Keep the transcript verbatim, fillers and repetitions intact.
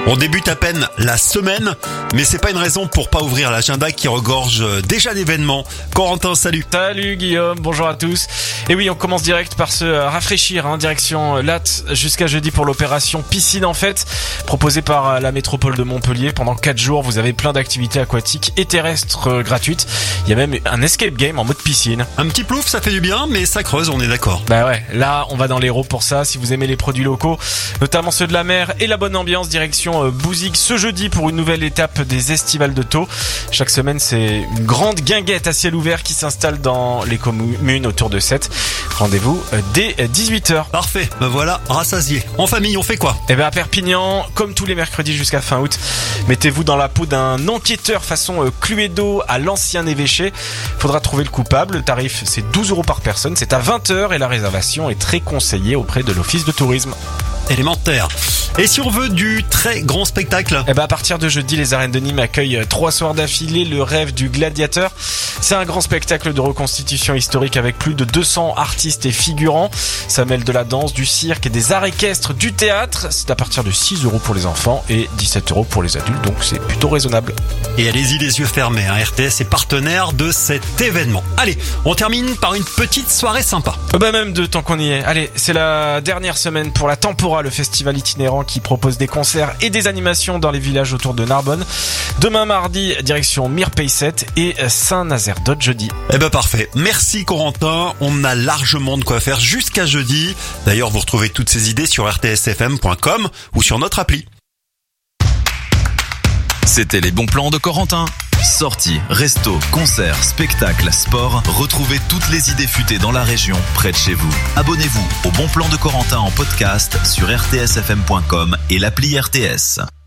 On débute à peine la semaine, mais c'est pas une raison pour pas ouvrir l'agenda qui regorge déjà d'événements. Corentin, salut. Salut Guillaume, bonjour à tous. Et oui, on commence direct par se rafraîchir, hein, direction Latte jusqu'à jeudi pour l'opération Piscine en Fête, proposée par la métropole de Montpellier. Pendant quatre jours, vous avez plein d'activités aquatiques et terrestres gratuites. Il y a même un escape game en mode piscine. Un petit plouf, ça fait du bien, mais ça creuse, on est d'accord. Bah ouais, là, on va dans l'Hérault pour ça. Si vous aimez les produits locaux, notamment ceux de la mer et la bonne ambiance, direction Bouzigues ce jeudi pour une nouvelle étape des estivales de Thau. Chaque semaine, c'est une grande guinguette à ciel ouvert qui s'installe dans les communes autour de Sète. Rendez-vous dès dix-huit heures. Parfait, ben voilà, rassasié. En famille, on fait quoi ? Eh ben à Perpignan, comme tous les mercredis jusqu'à fin août, mettez-vous dans la peau d'un enquêteur façon Cluedo à l'ancien évêché. Faudra trouver le coupable. Le tarif, c'est douze euros par personne. C'est à vingt heures et la réservation est très conseillée auprès de l'office de tourisme. Élémentaire. Et si on veut du très grand spectacle ? Eh ben à partir de jeudi, les arènes de Nîmes accueillent trois soirs d'affilée le rêve du gladiateur. C'est un grand spectacle de reconstitution historique avec plus de deux cents artistes et figurants. Ça mêle de la danse, du cirque et des arts équestres, du théâtre. C'est à partir de six euros pour les enfants et dix-sept euros pour les adultes, donc c'est plutôt raisonnable. Et allez-y les yeux fermés, hein. R T S est partenaire de cet événement. Allez, on termine par une petite soirée sympa. Bah même de tant qu'on y est. Allez, c'est la dernière semaine pour la Tempora, le festival itinérant qui propose des concerts et des animations dans les villages autour de Narbonne. Demain mardi, direction Mirpayset et Saint-Nazaire-d'Aude jeudi. Eh ben parfait. Merci Corentin. On a largement de quoi faire jusqu'à jeudi. D'ailleurs, vous retrouvez toutes ces idées sur r t s f m point com ou sur notre appli. C'était les bons plans de Corentin. Sorties, restos, concerts, spectacles, sport. Retrouvez toutes les idées futées dans la région, près de chez vous. Abonnez-vous au Bon Plan de Corentin en podcast sur r t s f m point com et l'appli R T S.